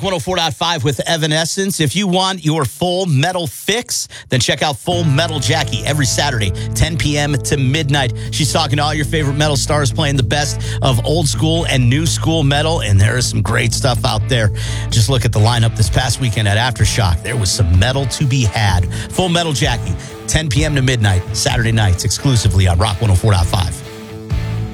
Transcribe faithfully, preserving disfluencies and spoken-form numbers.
one oh four point five with Evanescence. If you want your full metal fix, then check out Full Metal Jackie every Saturday, ten p.m. to midnight. She's talking to all your favorite metal stars, playing the best of old school and new school metal, and there is some great stuff out there. Just look at the lineup this past weekend at Aftershock. There was some metal to be had. Full Metal Jackie, ten p.m. to midnight, Saturday nights, exclusively on Rock one oh four point five.